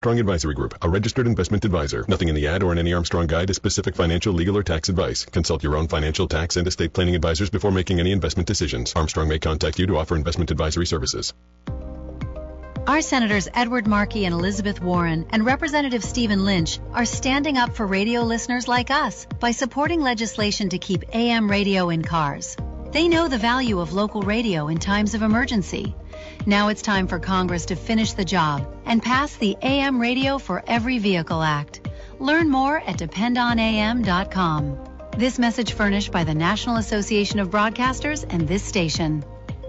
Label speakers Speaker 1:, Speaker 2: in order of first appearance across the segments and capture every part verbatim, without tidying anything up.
Speaker 1: Armstrong Advisory Group, a registered investment advisor. Nothing in the ad or in any Armstrong guide is specific financial, legal, or tax advice. Consult your own financial, tax, and estate planning advisors before making any investment decisions. Armstrong may contact you to offer investment advisory services.
Speaker 2: Our Senators Edward Markey and Elizabeth Warren and Representative Stephen Lynch are standing up for radio listeners like us by supporting legislation to keep A M radio in cars. They know the value of local radio in times of emergency. Now it's time for Congress to finish the job and pass the A M Radio for Every Vehicle Act. Learn more at depend on A M dot com. This message furnished by the National Association of Broadcasters and this station.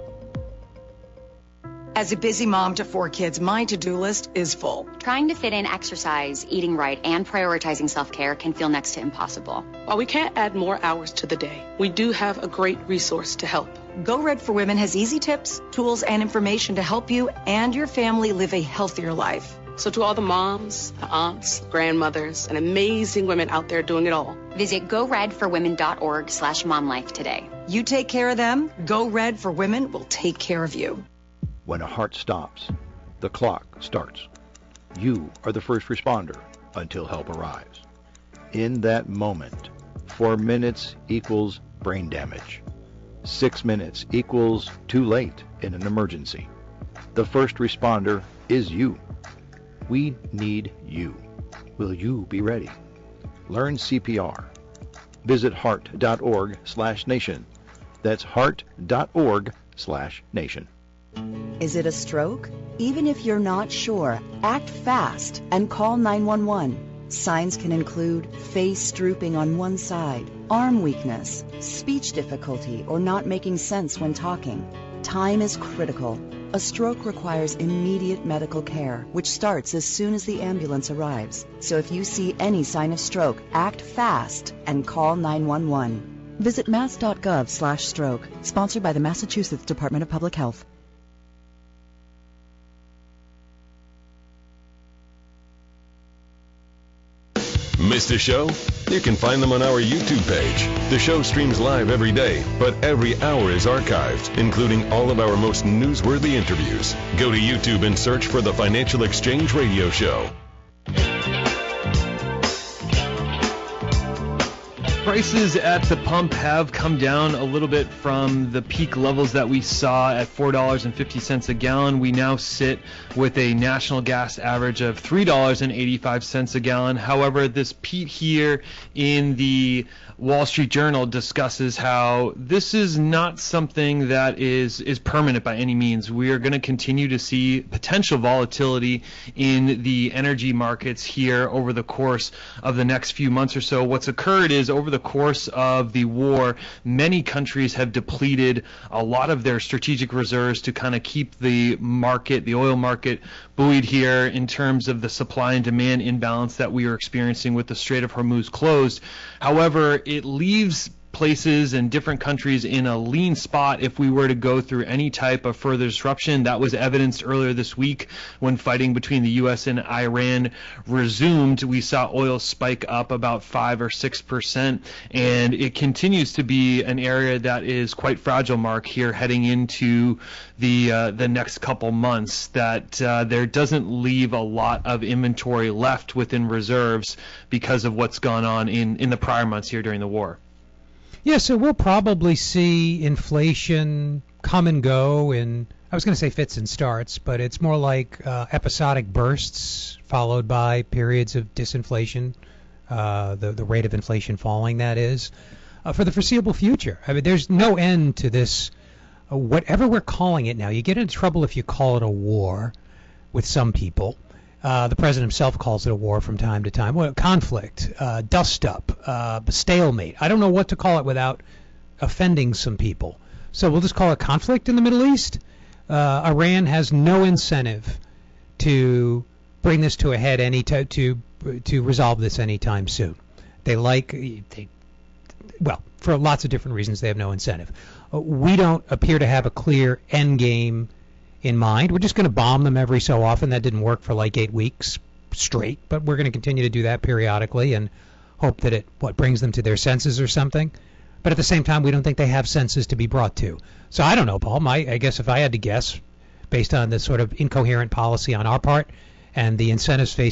Speaker 3: As a busy mom to four kids, my to-do list is full.
Speaker 4: Trying to fit in exercise, eating right, and prioritizing self-care can feel next to impossible.
Speaker 5: While we can't add more hours to the day, we do have a great resource to help.
Speaker 3: Go Red for Women has easy tips, tools, and information to help you and your family live a healthier life.
Speaker 5: So to all the moms, the aunts, grandmothers, and amazing women out there doing it all,
Speaker 4: visit go red for women dot org slash mom life today.
Speaker 3: You take care of them, Go Red for Women will take care of you.
Speaker 6: When a heart stops, the clock starts. You are the first responder until help arrives. In that moment, four minutes equals brain damage. Six minutes equals too late in an emergency. The first responder is you. We need you. Will you be ready? Learn C P R. Visit heart dot org slash nation. That's heart dot org slash nation.
Speaker 7: Is it a stroke? Even if you're not sure, act fast and call nine one one. Signs can include face drooping on one side, arm weakness, speech difficulty, or not making sense when talking. Time is critical. A stroke requires immediate medical care, which starts as soon as the ambulance arrives. So if you see any sign of stroke, act fast and call nine one one. Visit mass dot gov slash stroke. Sponsored by the Massachusetts Department of Public Health.
Speaker 1: Missed a show? You can find them on our YouTube page. The show streams live every day, but every hour is archived, including all of our most newsworthy interviews. Go to YouTube and search for the Financial Exchange Radio Show.
Speaker 8: Prices at the pump have come down a little bit from the peak levels that we saw at four dollars and fifty cents a gallon. We now sit with a national gas average of three dollars and eighty-five cents a gallon. However, this Pete here in the Wall Street Journal discusses how this is not something that is, is permanent by any means. We are going to continue to see potential volatility in the energy markets here over the course of the next few months or so. What's occurred is over the course of the war, many countries have depleted a lot of their strategic reserves to kind of keep the market, the oil market, buoyed here in terms of the supply and demand imbalance that we are experiencing with the Strait of Hormuz closed. However, it leaves places and different countries in a lean spot if we were to go through any type of further disruption. That was evidenced earlier this week when fighting between the U S and Iran resumed. We saw oil spike up about five or six percent, and it continues to be an area that is quite fragile, Mark, here heading into the uh, the next couple months, that uh, there doesn't leave a lot of inventory left within reserves because of what's gone on in, in the prior months here during the war.
Speaker 9: Yeah, so we'll probably see inflation come and go in, I was going to say fits and starts, but it's more like uh, episodic bursts followed by periods of disinflation, uh, the, the rate of inflation falling, that is, uh, for the foreseeable future. I mean, there's no end to this, uh, whatever we're calling it now. You get into trouble if you call it a war with some people. Uh, the president himself calls it a war from time to time. Well, conflict, uh, dust-up, uh, stalemate. I don't know what to call it without offending some people. So we'll just call it conflict in the Middle East. Uh, Iran has no incentive to bring this to a head any to to, to resolve this anytime soon. They like, they, well, for lots of different reasons, they have no incentive. Uh, we don't appear to have a clear end game in mind. We're just going to bomb them every so often. That didn't work for like eight weeks straight, but we're going to continue to do that periodically and hope that it what brings them to their senses or something. But at the same time, we don't think they have senses to be brought to. So I don't know, Paul. My, I guess if I had to guess, based on this sort of incoherent policy on our part, and the incentives face